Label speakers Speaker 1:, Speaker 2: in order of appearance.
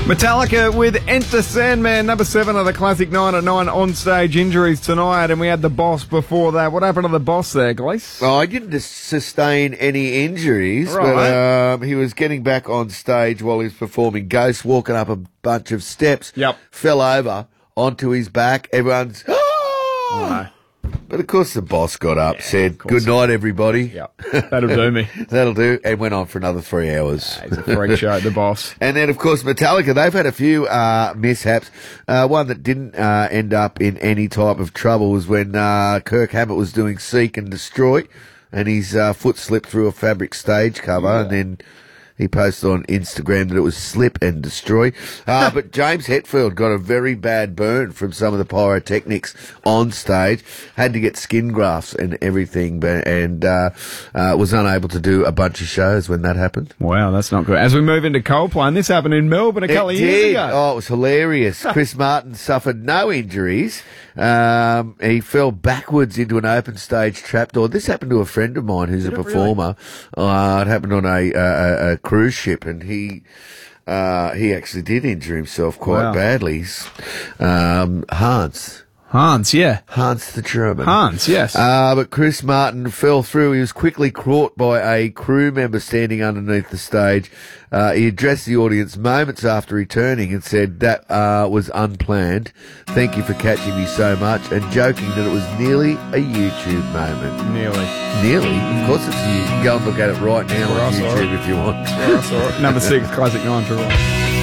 Speaker 1: Metallica with Enter Sandman, number 7 of the Classic 9 at 9 on-stage injuries tonight, and we had the Boss before that. What happened to the Boss there, Glees?
Speaker 2: Oh, I didn't sustain any injuries,
Speaker 1: Right.
Speaker 2: but he was getting back on stage while he was performing Ghost, walking up a bunch of steps, fell over onto his back. Everyone's,
Speaker 1: No.
Speaker 2: But of course the Boss got up, said, good night, everybody.
Speaker 1: Yep, that'll do me.
Speaker 2: That'll do, and went on for another 3 hours.
Speaker 1: He's a freak show, the Boss.
Speaker 2: And then, of course, Metallica, they've had a few mishaps. One that didn't end up in any type of trouble was when Kirk Hammett was doing Seek and Destroy, and his foot slipped through a fabric stage cover, and then he posted on Instagram that it was Slip and Destroy. But James Hetfield got a very bad burn from some of the pyrotechnics on stage. Had to get skin grafts and everything, and was unable to do a bunch of shows when that happened.
Speaker 1: Wow, that's not good. As we move into Coldplay, and this happened in Melbourne a couple of years ago.
Speaker 2: Oh, it was hilarious. Chris Martin suffered no injuries. He fell backwards into an open stage trapdoor. This happened to a friend of mine who's a performer. Really? It happened on a cruise ship, and he actually did injure himself quite badly. Hans, yeah. Hans the German.
Speaker 1: Hans, yes.
Speaker 2: But Chris Martin fell through. He was quickly caught by a crew member standing underneath the stage. He addressed the audience moments after returning and said, that was unplanned. Thank you for catching me so much, and joking that it was nearly a YouTube moment. Nearly? Of course it's you. You can go and look at it right now on YouTube if you want.
Speaker 1: Number 6, Classic 9 for all.